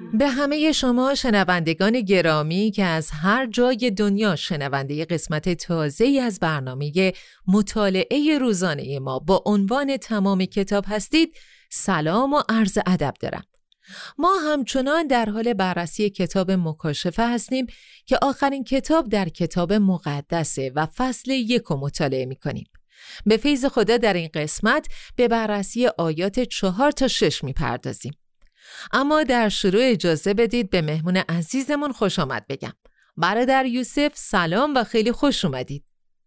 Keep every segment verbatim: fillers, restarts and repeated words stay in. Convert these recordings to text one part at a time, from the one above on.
به همه شما شنوندگان گرامی که از هر جای دنیا شنونده قسمت تازه‌ای از برنامه مطالعه روزانه ما با عنوان تمام کتاب هستید، سلام و عرض ادب دارم. ما همچنان در حال بررسی کتاب مکاشفه هستیم که آخرین کتاب در کتاب مقدسه و فصل یک رو مطالعه می‌کنیم. به فیض خدا در این قسمت به بررسی آیات چهار تا شش می‌پردازیم. اما در شروع اجازه بدید به مهمون عزیزمون خوش آمد بگم. برادر یوسف سلام و خیلی خوش اومدید.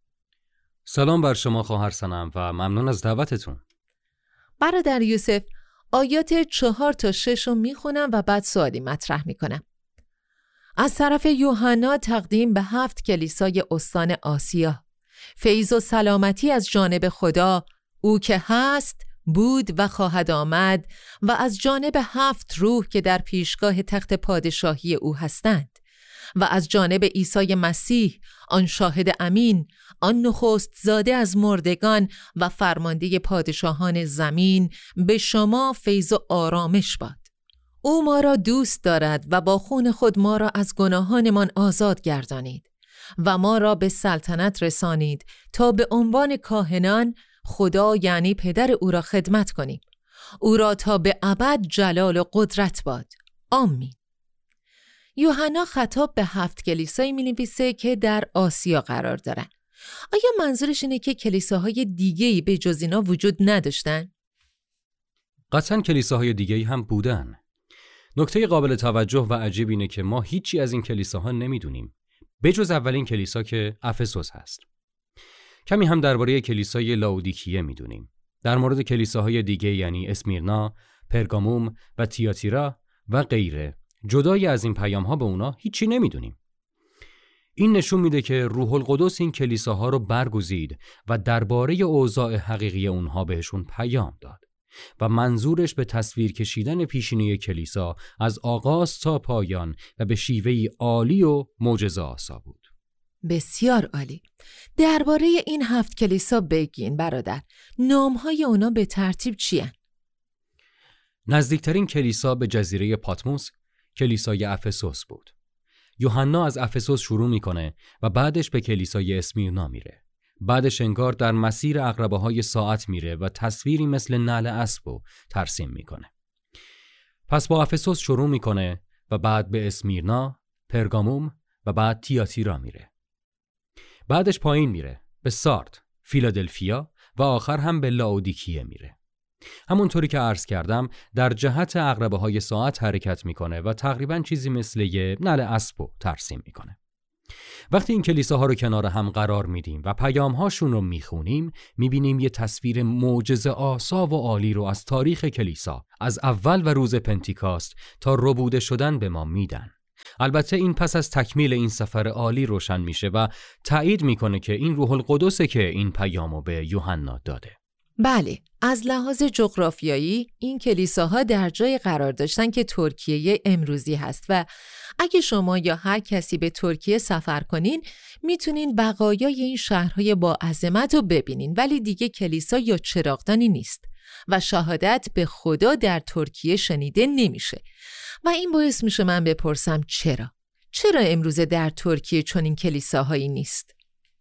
سلام بر شما خواهر صنم و ممنون از دعوتتون. برادر یوسف، آیات چهار تا شش رو میخونم و بعد سوالی مطرح میکنم. از طرف یوحنا تقدیم به هفت کلیسای استان آسیا، فیض و سلامتی از جانب خدا، او که هست، بود و خواهد آمد، و از جانب هفت روح که در پیشگاه تخت پادشاهی او هستند، و از جانب عیسی مسیح، آن شاهد امین، آن نخست زاده از مردگان و فرمانده پادشاهان زمین، به شما فیض و آرامش باد. او ما را دوست دارد و با خون خود ما را از گناهانمان آزاد گردانید و ما را به سلطنت رسانید تا به عنوان کاهنان خدا یعنی پدر او را خدمت کنیم. او را تا به ابد جلال و قدرت باد. آمین. یوحنا خطاب به هفت کلیسایی می‌نویسه که در آسیا قرار دارن. آیا منظورش اینه که کلیساهای دیگه‌ای به جز اینا وجود نداشتن؟ قطعاً کلیساهای دیگه‌ای هم بودن. نکته قابل توجه و عجیب اینه که ما هیچی از این کلیساها نمیدونیم، به جز اولین کلیسا که افسوس هست. کمی هم درباره کلیسای لاودیکیه میدونیم. در مورد کلیساهای دیگه یعنی اسمیرنا، پرگاموم و تیاتیرا و غیره، جدای از این پیام‌ها به اونا هیچی نمیدونیم. این نشون میده که روح القدس این کلیساها رو برگزید و درباره اوضاع حقیقی اونها بهشون پیام داد و منظورش به تصویر کشیدن پیشینه کلیسا از آغاز تا پایان و به شیوهی عالی و معجزه‌آسا بود. بسیار عالی. درباره این هفت کلیسا بگین برادر. نام‌های اونا به ترتیب چیه؟ نزدیکترین کلیسا به جزیره پاتموس کلیسای افسوس بود. یوحنا از افسوس شروع میکنه و بعدش به کلیسای اسمیرنا میره. بعدش انگار در مسیر عقربه‌های ساعت میره و تصویری مثل نعل اسب رو ترسیم میکنه. پس با افسوس شروع میکنه و بعد به اسمیرنا، پرگاموم و بعد تیاتیرا میره. بعدش پایین میره به سارد، فیلادلفیا و آخر هم به لاودیکیه میره. همونطوری که عرض کردم در جهت عقربه‌های ساعت حرکت میکنه و تقریباً چیزی مثل یه نعل اسب رو ترسیم میکنه. وقتی این کلیساها رو کنار هم قرار میدیم و پیام‌هاشون رو میخونیم، میبینیم یه تصویر معجزه‌آسا و عالی رو از تاریخ کلیسا از اول و روز پنتیکاست تا ربوده شدن به ما میدن. البته این پس از تکمیل این سفر عالی روشن میشه و تایید میکنه که این روح القدسه که این پیامو به یوحنا داده. بله، از لحاظ جغرافیایی این کلیساها در جای قرار داشتن که ترکیه امروزی هست و اگه شما یا هر کسی به ترکیه سفر کنین میتونین بقایای این شهرهای با عظمت رو ببینین، ولی دیگه کلیسا یا چراغدانی نیست و شهادت به خدا در ترکیه شنیده نمیشه. و این باعث میشه من بپرسم چرا؟ چرا امروز در ترکیه چنین کلیساهایی نیست؟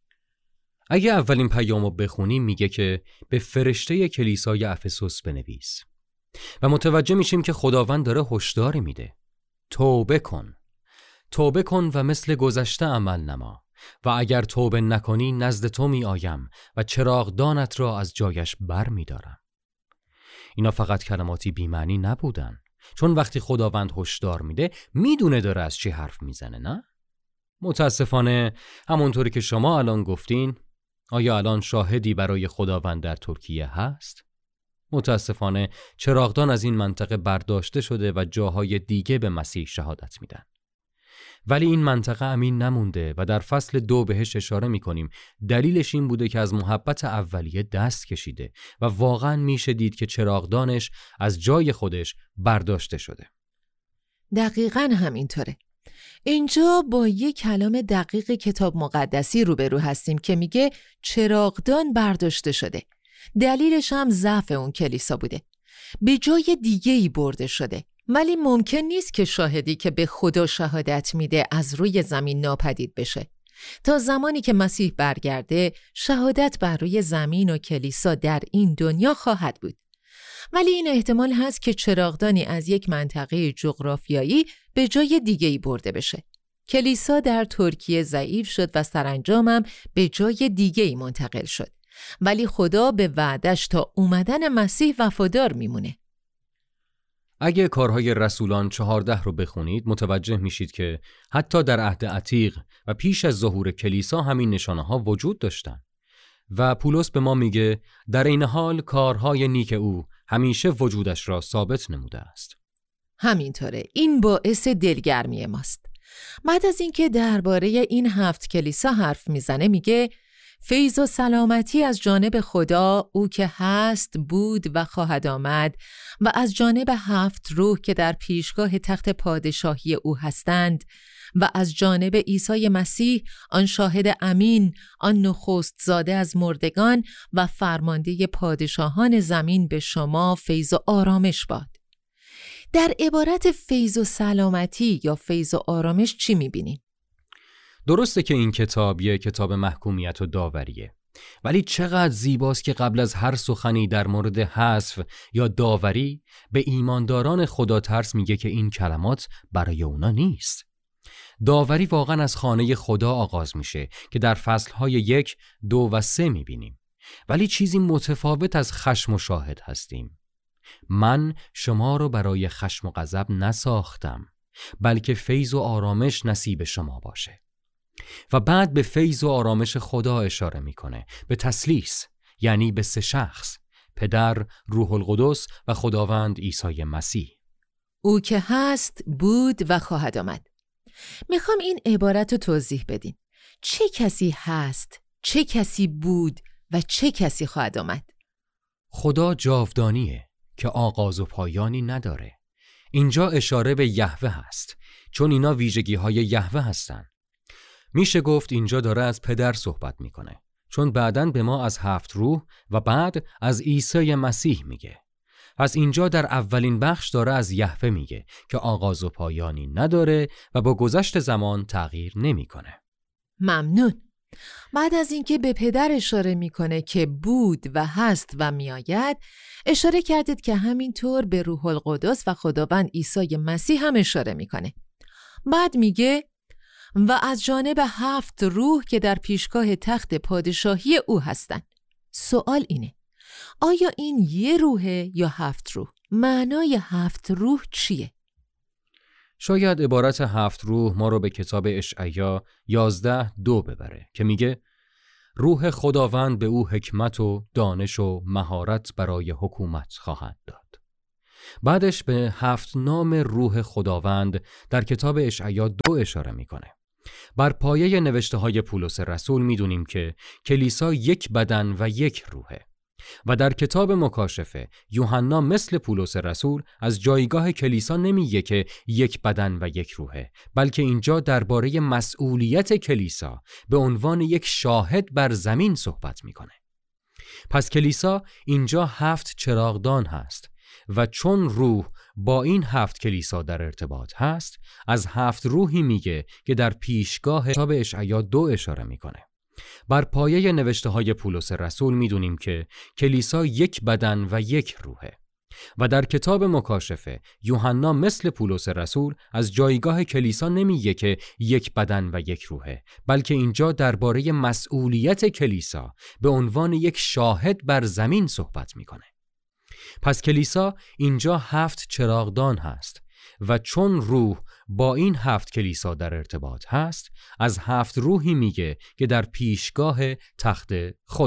اگه اولین پیامو بخونیم میگه که به فرشته کلیسای افسوس بنویس و متوجه میشیم که خداوند داره هشداری میده. توبه کن. توبه کن و مثل گذشته عمل نما و اگر توبه نکنی نزد تو می آیم و چراغدانت را از جایش بر می دارم. اینا فقط کلماتی بی‌معنی نبودن، چون وقتی خداوند هشدار میده میدونه داره از چی حرف میزنه، نه؟ متاسفانه همونطوری که شما الان گفتین، آیا الان شاهدی برای خداوند در ترکیه هست؟ متاسفانه چراغدان از این منطقه برداشته شده و جاهای دیگه به مسیح شهادت میدن. ولی این منطقه امین نمونده و در فصل دو بهش اشاره میکنیم. دلیلش این بوده که از محبت اولیه دست کشیده و واقعا میشه دید که چراغدانش از جای خودش برداشته شده. دقیقاً همینطوره. اینجا با یک کلام دقیق کتاب مقدسی روبرو هستیم که میگه چراغدان برداشته شده. دلیلش هم ضعف اون کلیسا بوده. به جای دیگه‌ای برده شده. ولی ممکن نیست که شاهدی که به خدا شهادت میده از روی زمین ناپدید بشه. تا زمانی که مسیح برگرده، شهادت بر روی زمین و کلیسا در این دنیا خواهد بود. ولی این احتمال هست که چراغدانی از یک منطقه جغرافیایی به جای دیگه‌ای برده بشه. کلیسا در ترکیه ضعیف شد و سرانجامم به جای دیگه‌ای منتقل شد. ولی خدا به وعدش تا اومدن مسیح وفادار میمونه. اگه کارهای رسولان چهارده رو بخونید متوجه میشید که حتی در عهد عتیق و پیش از ظهور کلیسا همین نشانه ها وجود داشتن. و پولس به ما میگه در این حال کارهای نیک او همیشه وجودش را ثابت نموده است. همینطوره. این باعث دلگرمی ماست. بعد از اینکه درباره این هفت کلیسا حرف میزنه میگه فیض و سلامتی از جانب خدا، او که هست، بود و خواهد آمد، و از جانب هفت روح که در پیشگاه تخت پادشاهی او هستند، و از جانب عیسی مسیح، آن شاهد امین، آن نخست زاده از مردگان و فرمانده پادشاهان زمین، به شما فیض و آرامش باد. در عبارت فیض و سلامتی یا فیض و آرامش چی می‌بینیم؟ درسته که این کتاب یه کتاب محکومیت و داوریه، ولی چقدر زیباست که قبل از هر سخنی در مورد حذف یا داوری به ایمانداران خدا ترس میگه که این کلمات برای اونا نیست. داوری واقعا از خانه خدا آغاز میشه که در فصلهای یک، دو و سه میبینیم، ولی چیزی متفاوت از خشم و شاهد هستیم. من شما رو برای خشم و غضب نساختم، بلکه فیض و آرامش نصیب شما باشه. و بعد به فیض و آرامش خدا اشاره میکنه، به تثلیث، یعنی به سه شخص، پدر، روح القدس و خداوند عیسی مسیح. او که هست، بود و خواهد آمد. میخوام این عبارت رو توضیح بدین. چه کسی هست، چه کسی بود و چه کسی خواهد آمد؟ خدا جاودانیه که آغاز و پایانی نداره. اینجا اشاره به یهوه هست، چون اینا ویژگی های یهوه هستن. میشه گفت اینجا داره از پدر صحبت میکنه، چون بعداً به ما از هفت روح و بعد از عیسی مسیح میگه. پس اینجا در اولین بخش داره از یهوه میگه که آغاز و پایانی نداره و با گذشت زمان تغییر نمیکنه. ممنون. بعد از اینکه به پدر اشاره میکنه که بود و هست و میآید، اشاره کردید که همینطور به روح القدس و خداوند عیسی مسیح هم اشاره میکنه. بعد میگه و از جانب هفت روح که در پیشگاه تخت پادشاهی او هستند. سوال اینه، آیا این یه روحه یا هفت روح؟ معنای هفت روح چیه؟ شاید عبارت هفت روح ما رو به کتاب اشعیا یازده دو ببره که میگه روح خداوند به او حکمت و دانش و مهارت برای حکومت خواهد داد. بعدش به هفت نام روح خداوند در کتاب اشعیا دو اشاره میکنه. بر پایه نوشته های پولس رسول میدونیم که کلیسا یک بدن و یک روحه. و در کتاب مکاشفه یوحنا مثل پولس رسول از جایگاه کلیسا نمیگه که یک بدن و یک روحه، بلکه اینجا درباره مسئولیت کلیسا به عنوان یک شاهد بر زمین صحبت میکنه. پس کلیسا اینجا هفت چراغدان هست و چون روح با این هفت کلیسا در ارتباط هست، از هفت روحی میگه که در پیشگاه کتاب اشعیا دو اشاره میکنه. بر پایه نوشته های پولس رسول میدونیم که کلیسا یک بدن و یک روحه. و در کتاب مکاشفه یوحنا مثل پولس رسول از جایگاه کلیسا نمیگه که یک بدن و یک روحه، بلکه اینجا درباره مسئولیت کلیسا به عنوان یک شاهد بر زمین صحبت میکنه. پس کلیسا اینجا هفت چراغدان هست و چون روح با این هفت کلیسا در ارتباط هست، از هفت روحی میگه که در پیشگاه تخت خدا